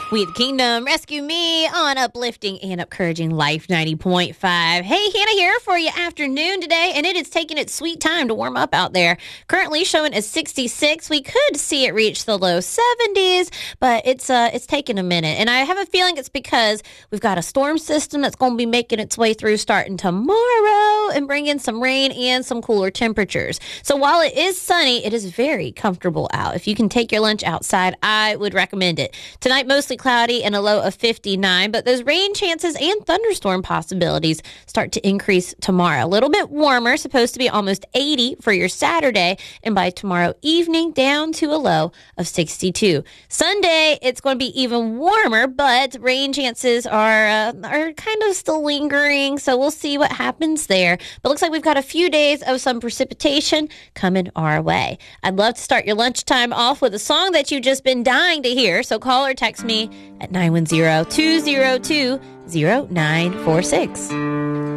We the Kingdom, rescue me on uplifting and encouraging Life 90.5. Hey, Hannah here for you afternoon today, and it is taking its sweet time to warm up out there. Currently showing as 66. We could see it reach the low 70s, but it's taking a minute. And I have a feeling it's because we've got a storm system that's going to be making its way through starting tomorrow and bringing some rain and some cooler temperatures. So while it is sunny, it is very comfortable out. If you can take your lunch outside, I would recommend it. Tonight, mostly cloudy and a low of 59, but those rain chances and thunderstorm possibilities start to increase tomorrow. A little bit warmer, supposed to be almost 80 for your Saturday, and by tomorrow evening, down to a low of 62. Sunday, it's going to be even warmer, but rain chances are kind of still lingering, so we'll see what happens there. But looks like we've got a few days of some precipitation coming our way. I'd love to start your lunchtime off with a song that you've just been dying to hear, so call or text me at 910-202-0946.